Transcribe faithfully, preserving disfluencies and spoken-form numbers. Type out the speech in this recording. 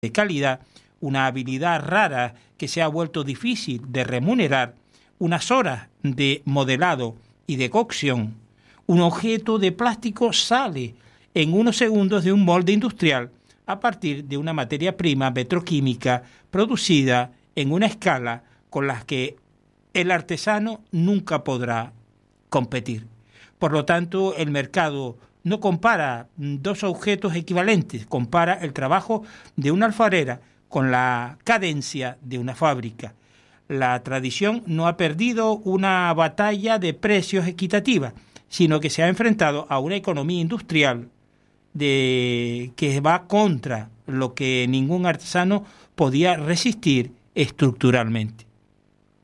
de calidad, una habilidad rara que se ha vuelto difícil de remunerar, unas horas de modelado y de cocción. Un objeto de plástico sale en unos segundos de un molde industrial a partir de una materia prima petroquímica producida en una escala con la que el artesano nunca podrá competir. Por lo tanto, el mercado no compara dos objetos equivalentes, compara el trabajo de una alfarera con la cadencia de una fábrica. La tradición no ha perdido una batalla de precios equitativa, sino que se ha enfrentado a una economía industrial de, que va contra lo que ningún artesano podía resistir estructuralmente.